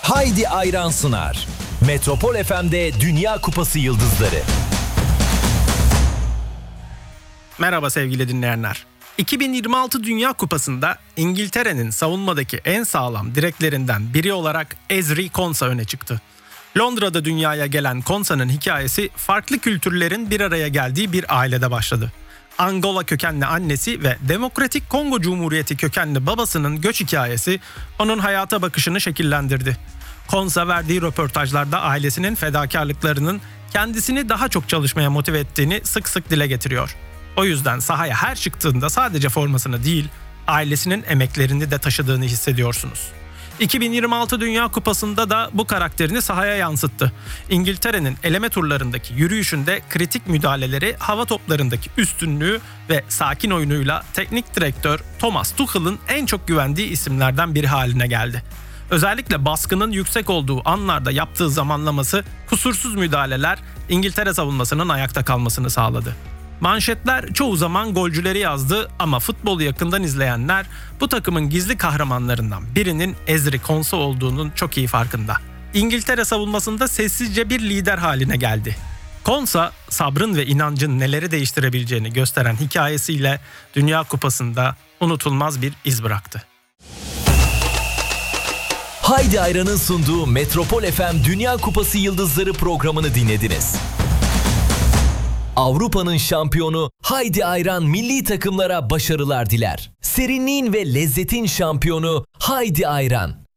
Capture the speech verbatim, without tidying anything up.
Haydi Ayran sunar. Metropol F M'de Dünya Kupası Yıldızları. Merhaba sevgili dinleyenler. iki bin yirmi altı Dünya Kupası'nda İngiltere'nin savunmadaki en sağlam direklerinden biri olarak Ezri Konsa öne çıktı. Londra'da dünyaya gelen Konsa'nın hikayesi farklı kültürlerin bir araya geldiği bir ailede başladı. Angola kökenli annesi ve Demokratik Kongo Cumhuriyeti kökenli babasının göç hikayesi onun hayata bakışını şekillendirdi. Konsa verdiği röportajlarda ailesinin fedakarlıklarının kendisini daha çok çalışmaya motive ettiğini sık sık dile getiriyor. O yüzden sahaya her çıktığında sadece formasını değil, ailesinin emeklerini de taşıdığını hissediyorsunuz. iki bin yirmi altı Dünya Kupası'nda da bu karakterini sahaya yansıttı. İngiltere'nin eleme turlarındaki yürüyüşünde kritik müdahaleleri, hava toplarındaki üstünlüğü ve sakin oyunuyla teknik direktör Thomas Tuchel'ın en çok güvendiği isimlerden biri haline geldi. Özellikle baskının yüksek olduğu anlarda yaptığı zamanlaması, kusursuz müdahaleler İngiltere savunmasının ayakta kalmasını sağladı. Manşetler çoğu zaman golcüleri yazdı ama futbolu yakından izleyenler bu takımın gizli kahramanlarından birinin Ezri Konsa olduğunun çok iyi farkında. İngiltere savunmasında sessizce bir lider haline geldi. Konsa, sabrın ve inancın neleri değiştirebileceğini gösteren hikayesiyle Dünya Kupası'nda unutulmaz bir iz bıraktı. Haydi Ayran'ın sunduğu Metropol F M Dünya Kupası Yıldızları programını dinlediniz. Avrupa'nın şampiyonu Haydi Ayran milli takımlara başarılar diler. Serinliğin ve lezzetin şampiyonu Haydi Ayran.